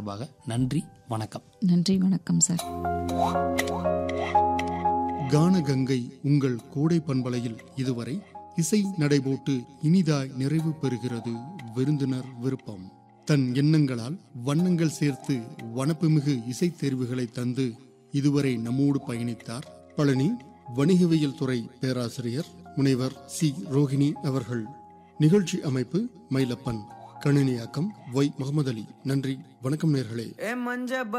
சார்பாக நன்றி, வணக்கம். நன்றி, வணக்கம் சார். கானகங்கை உங்கள் கோடை பண்பலையில் இதுவரை இசை நடைபோட்டு இனிதாய் நிறைவு பெறுகிறது விருந்தினர் விருப்பம். தன் எண்ணங்களால் வண்ணங்கள் சேர்த்து வனப்புமிகு இசை தேர்வுகளை தந்து இதுவரை நம்மோடு பயணித்தார் பழனி வணிகவியல் துறை பேராசிரியர் முனைவர் சி. ரோஹிணி அவர்கள். நிகழ்ச்சி அமைப்பு மயிலப்பன், கணினியாக்கம் ஒய். முகமது அலி. நன்றி, வணக்கம் நேயர்களே.